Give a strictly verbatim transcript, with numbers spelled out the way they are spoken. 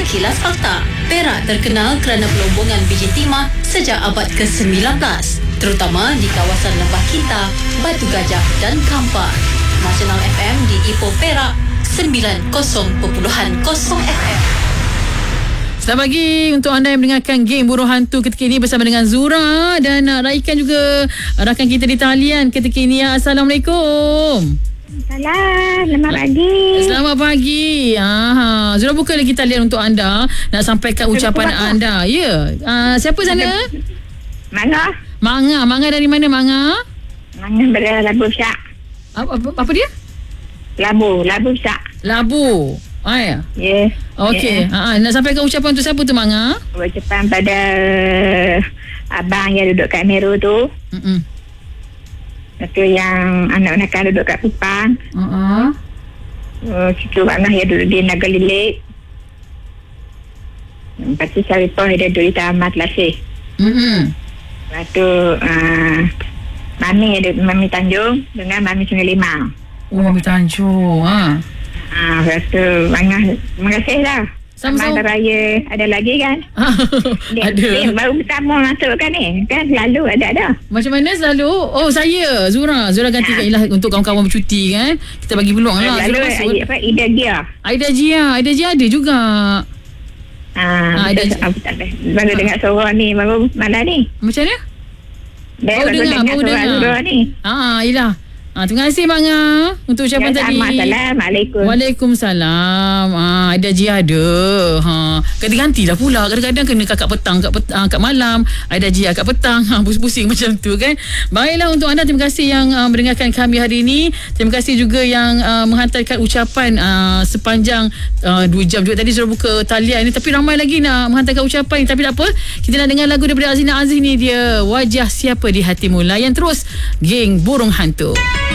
Sekilas fakta, Perak terkenal kerana pelombongan biji timah sejak abad ke sembilan belas, terutama di kawasan Lembah Kinta, Batu Gajah dan Kampar. Nasional F M di Ipoh Perak sembilan puluh perpuluhan kosong F M. Selamat pagi untuk anda yang mendengarkan Geng Burung Hantu ketika ini bersama dengan Zura dan uh, raikan juga rakan kita di talian ketika ini. Assalamualaikum. Salam, selamat pagi. Selamat pagi. Aha, Zura buka lagi talian untuk anda nak sampaikan ucapan anda. Ya. Yeah. Uh, siapa sana? Manga. Manga. Manga dari mana Manga? Manga dari Labu Syak. Apa, apa, apa dia? Labu, Labu Syak. Labu. Ah, ya. Ya. Okey. Yeah. Ha, nak sampaikan ucapan untuk siapa tu Manga? Ucapan pada abang yang duduk kat Meru tu. Hmm. Itu yang anak-anak kan duduk kat Kupang. Uh-uh. Uh, situ Manga yang duduk di Nagalilik. Lepas tu Saripah dia duduk di Tamat Lasih. Hmm. Lepas tu uh, Mami ada Mami Tanjung dengan Mami Sungai Limau. Oh, Mami Tanjung. Ha. Ah, lepas tu Mangah, terima kasih lah. Sama-sama. Sama raya ada lagi kan? Dia, Ada. Dia baru pertama masuk kan ni. Kan selalu ada-ada. Macam mana selalu? Oh, saya Zura. Zura gantikan Ilah untuk kawan-kawan bercuti kan. Kita bagi peluang lah. Lalu Zura masuk. apa Ida Gia. Aida Jia. Aida Jia ada juga. Ah, Ah, Ida betul, Gia. ah, betul, betul. Baru dengar suara ni baru malam ni. Macam mana? Dia Baru baru dengar, dengar baru suara dengar. Zura ni. Ah, Ilah. Ah, terima kasih Manga untuk ucapan Ya, tadi. sama. Assalamualaikum. Waalaikumsalam. Ah, ada Jia ada. Ha, ganti-ganti dah pula. Kadang-kadang kena kat petang, kat, pet, ah, kat malam. Ada Jia kat petang. Ha, pusing-pusing macam tu kan. Baiklah untuk anda, terima kasih yang uh, mendengarkan kami hari ini. Terima kasih juga yang uh, menghantarkan ucapan uh, sepanjang uh, dua jam juga. Tadi sudah buka talian ni, tapi ramai lagi nak menghantarkan ucapan ni. Tapi tak apa, kita nak dengar lagu daripada Azina Aziz ni. Dia Wajah Siapa di Hatimu. Layan terus Geng Burung Hantu.